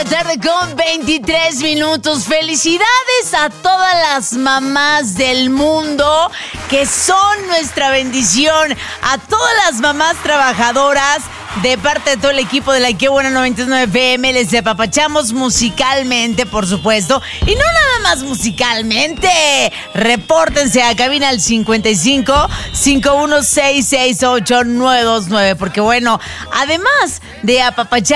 tarde con 23 minutos. Felicidades a todas las mamás del mundo que son nuestra bendición. A todas las mamás trabajadoras. De parte de todo el equipo de la Qué Buena 99 FM, les apapachamos musicalmente, por supuesto. Y no nada más musicalmente. Repórtense a cabina al 55 51668929. Porque bueno, además de apapachar